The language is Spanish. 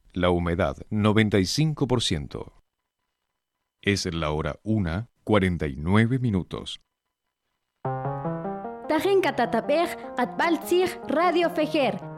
La humedad 95%. Es la hora 1:49. Tajen katatapej, atbaltzig Radio Fejer,